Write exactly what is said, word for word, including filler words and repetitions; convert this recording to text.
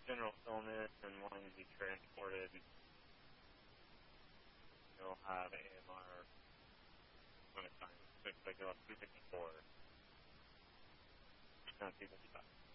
general illness and wanting to be transported, you'll have A M R when it's time. It's like about two fifty-four. Not two fifty-five.